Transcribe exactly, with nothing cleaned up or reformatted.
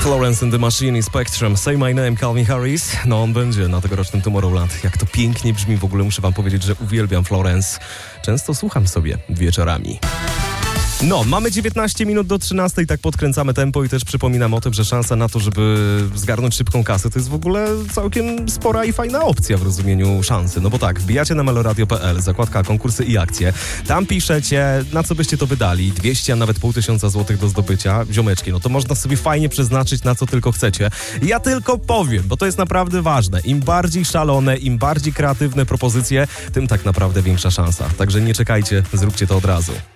Florence and the Machine i Spectrum, Say My Name, Calvin Harris. No on będzie na tegorocznym Tomorrowland. Jak to pięknie brzmi, w ogóle muszę wam powiedzieć, że uwielbiam Florence. Często słucham sobie wieczorami. No, mamy dziewiętnaście minut do trzynastej, tak podkręcamy tempo i też przypominam o tym, że szansa na to, żeby zgarnąć szybką kasę, to jest w ogóle całkiem spora i fajna opcja w rozumieniu szansy. No bo tak, wbijacie na meloradio kropka p l, zakładka konkursy i akcje. Tam piszecie, na co byście to wydali, dwieście, a nawet pół tysiąca złotych do zdobycia. Ziomeczki, no to można sobie fajnie przeznaczyć, na co tylko chcecie. Ja tylko powiem, bo to jest naprawdę ważne. Im bardziej szalone, im bardziej kreatywne propozycje, tym tak naprawdę większa szansa. Także nie czekajcie, zróbcie to od razu.